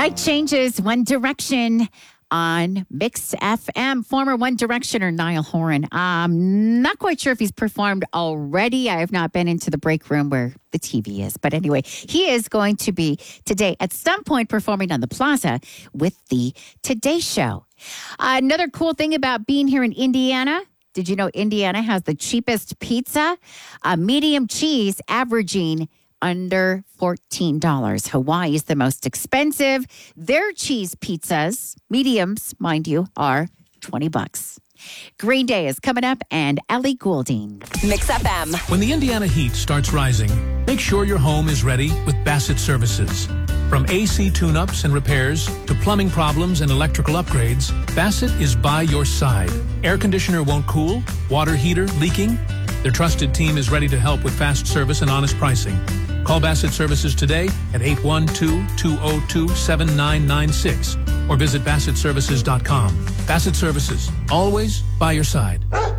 Night Changes, One Direction on Mix FM. Former One Directioner Niall Horan. I'm not quite sure if he's performed already. I have not been into the break room where the TV is. But anyway, he is going to be today at some point performing on the Plaza with the Today Show. Another cool thing about being here in Indiana. Did you know Indiana has the cheapest pizza? Medium cheese averaging under $14. Hawaii is the most expensive. Their cheese pizzas, mediums, mind you, are $20. Green Day is coming up and Ellie Goulding. Mix FM. When the Indiana heat starts rising, make sure your home is ready with Bassett Services. From AC tune-ups and repairs to plumbing problems and electrical upgrades, Bassett is by your side. Air conditioner won't cool? Water heater leaking? Their trusted team is ready to help with fast service and honest pricing. Call Bassett Services today at 812-202-7996 or visit BassettServices.com. Bassett Services, always by your side.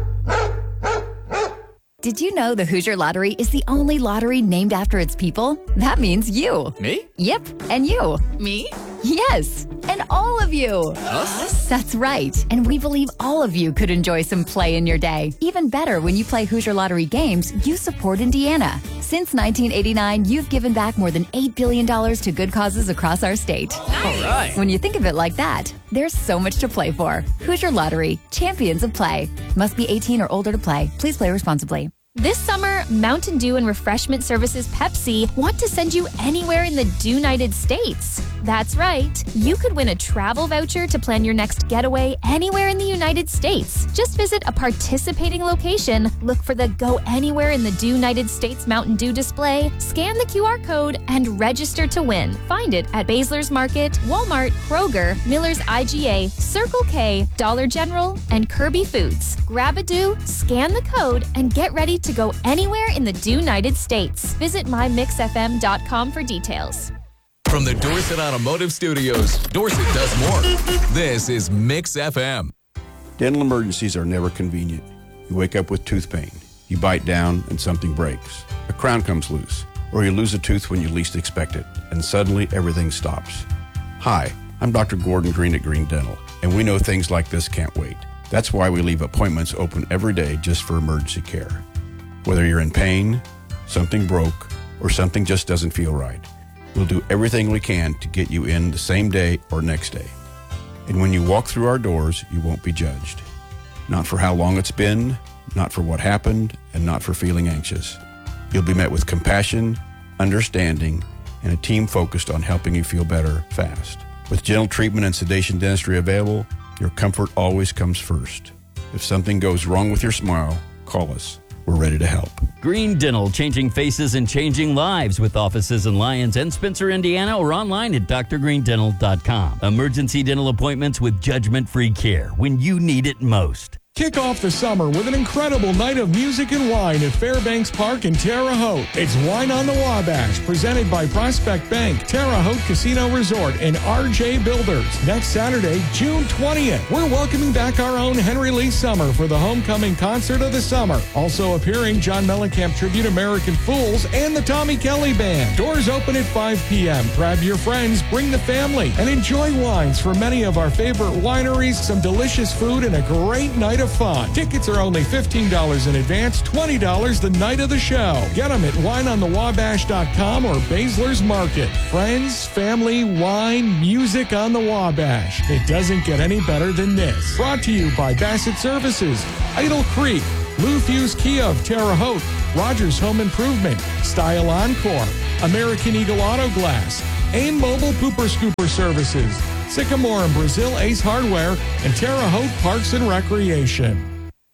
Did you know the Hoosier Lottery is the only lottery named after its people? That means you. Me? Yep, and you. Me? Yes, and all of you. Us? That's right. And we believe all of you could enjoy some play in your day. Even better, when you play Hoosier Lottery games, you support Indiana. Since 1989, you've given back more than $8 billion to good causes across our state. All right. When you think of it like that, there's so much to play for. Hoosier Lottery, champions of play. Must be 18 or older to play. Please play responsibly. This summer, Mountain Dew and Refreshment Services Pepsi want to send you anywhere in the United States. That's right. You could win a travel voucher to plan your next getaway anywhere in the United States. Just visit a participating location, look for the Go Anywhere in the United States Mountain Dew display, scan the QR code, and register to win. Find it at Basler's Market, Walmart, Kroger, Miller's IGA, Circle K, Dollar General, and Kirby Foods. Grab a Dew, scan the code, and get ready to go anywhere in the United States. Visit mymixfm.com for details. From the Dorset Automotive Studios, Dorset does more. This is Mix FM. Dental emergencies are never convenient. You wake up with tooth pain. You bite down and something breaks. A crown comes loose. Or you lose a tooth when you least expect it. And suddenly everything stops. Hi, I'm Dr. Gordon Green at Green Dental. And we know things like this can't wait. That's why we leave appointments open every day just for emergency care. Whether you're in pain, something broke, or something just doesn't feel right, we'll do everything we can to get you in the same day or next day. And when you walk through our doors, you won't be judged. Not for how long it's been, not for what happened, and not for feeling anxious. You'll be met with compassion, understanding, and a team focused on helping you feel better fast. With gentle treatment and sedation dentistry available, your comfort always comes first. If something goes wrong with your smile, call us. We're ready to help. Green Dental, changing faces and changing lives, with offices in Lyons and Spencer, Indiana, or online at drgreendental.com. Emergency dental appointments with judgment-free care when you need it most. Kick off the summer with an incredible night of music and wine at Fairbanks Park in Terre Haute. It's Wine on the Wabash, presented by Prospect Bank, Terre Haute Casino Resort, and RJ Builders. Next Saturday, June 20th, we're welcoming back our own Henry Lee Summer for the homecoming concert of the summer. Also appearing, John Mellencamp Tribute American Fools and the Tommy Kelly Band. Doors open at 5 p.m. Grab your friends, bring the family, and enjoy wines from many of our favorite wineries, some delicious food, and a great night of fun. Tickets are only $15 in advance, $20 the night of the show. Get them at wineonthewabash.com or Basler's Market. Friends, family, wine, music on the Wabash. It doesn't get any better than this. Brought to you by Bassett Services, Idle Creek, Lou Fuse Kia of Terre Haute, Rogers Home Improvement, Style Encore, American Eagle Auto Glass, AIM Mobile Pooper Scooper Services, Sycamore and Brazil Ace Hardware, and Terre Haute Parks and Recreation.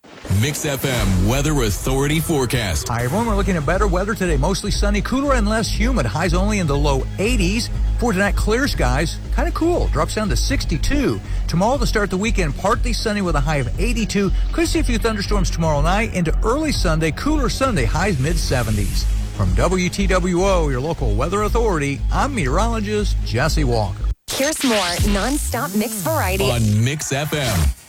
Mix FM Weather Authority forecast. Hi, everyone. We're looking at better weather today. Mostly sunny, cooler and less humid. Highs only in the low 80s. For tonight, clear skies. Kind of cool. Drops down to 62. Tomorrow to start the weekend, partly sunny with a high of 82. Could see a few thunderstorms tomorrow night. Into early Sunday, cooler Sunday. Highs mid-70s. From WTWO, your local weather authority, I'm meteorologist Jesse Walker. Here's more non-stop mix variety On Mix FM.